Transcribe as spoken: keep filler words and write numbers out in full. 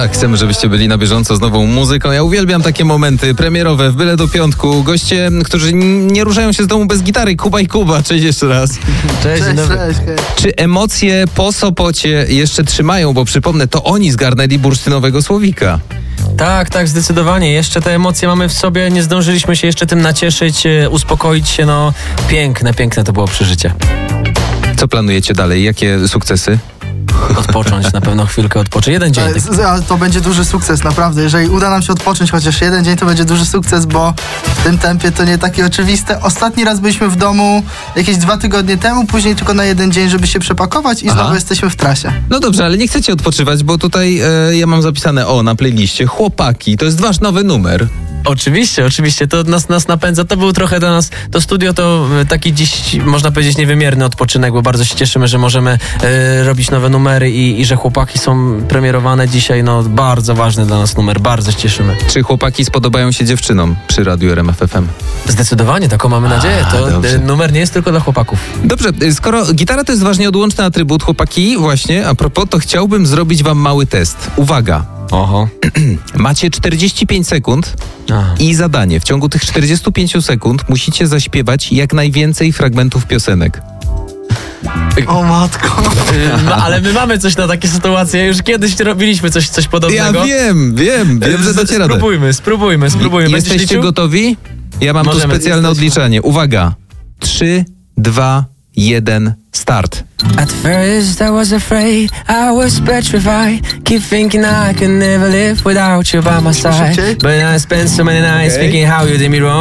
Tak, chcemy, żebyście byli na bieżąco z nową muzyką. Ja uwielbiam takie momenty premierowe, w byle do piątku. Goście, którzy nie ruszają się z domu bez gitary. Kuba i Kuba, cześć jeszcze raz. Cześć, Cześć, cześć, hej. Czy emocje po Sopocie jeszcze trzymają? Bo przypomnę, to oni zgarnęli bursztynowego słowika. Tak, tak, zdecydowanie. Jeszcze te emocje mamy w sobie, nie zdążyliśmy się jeszcze tym nacieszyć, e, uspokoić się, no piękne, piękne to było przeżycie. Co planujecie dalej? Jakie sukcesy? Odpocząć, na pewno chwilkę odpocząć. Jeden dzień. Ale Tak. z- ale to będzie duży sukces, naprawdę. Jeżeli uda nam się odpocząć chociaż jeden dzień, to będzie duży sukces, bo w tym tempie to nie takie oczywiste. Ostatni raz byliśmy w domu jakieś dwa tygodnie temu, później tylko na jeden dzień, żeby się przepakować i Aha. znowu jesteśmy w trasie. No dobrze, ale nie chcecie odpoczywać, bo tutaj e, ja mam zapisane, o, na playliście Chłopaki, to jest wasz nowy numer. Oczywiście, oczywiście, to nas, nas napędza. To był trochę dla nas, to studio to e, taki dziś, można powiedzieć, niewymierny odpoczynek, bo bardzo się cieszymy, że możemy e, robić nowe numery i, i że Chłopaki są premierowane dzisiaj. No bardzo ważny dla nas numer, bardzo się cieszymy. Czy chłopaki spodobają się dziewczynom przy Radiu R M F F M? Zdecydowanie, taką mamy nadzieję. A, To dobrze. e, numer nie jest tylko dla chłopaków. Dobrze, skoro gitara to jest ważnie odłączny atrybut, chłopaki, właśnie, a propos, to chciałbym zrobić wam mały test. Uwaga, Oho. macie czterdzieści pięć sekund Aha. i zadanie. W ciągu tych czterdziestu pięciu sekund musicie zaśpiewać jak najwięcej fragmentów piosenek. O matko. Y, No, ale my mamy coś na takie sytuacje. Już kiedyś robiliśmy coś, coś Ja podobnego. wiem, wiem, wiem, że dacie radę. Spróbujmy, spróbujmy, spróbujmy. Będziesz Jesteście liczył? gotowi? Ja mam Możemy. tu specjalne Jesteśmy. odliczanie. Uwaga. Trzy, dwa, jeden, start. At first I was afraid, I was petrified. Keep thinking I could never live without you by my side. Szybciej. But I spent so many nights Okay. thinking how you did me wrong.